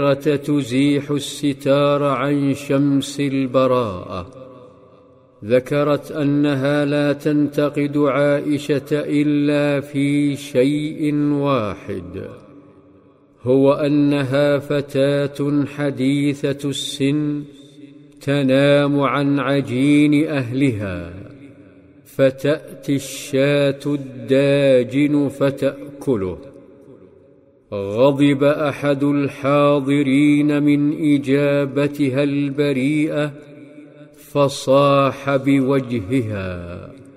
تزيح الستار عن شمس البراءة. ذكرت أنها لا تنتقد عائشة إلا في شيء واحد، هو أنها فتاة حديثة السن تنام عن عجين أهلها، فتأتي الشاة الداجن فتأكله. غضب أحد الحاضرين من إجابتها البريئة، فصاح بوجهها: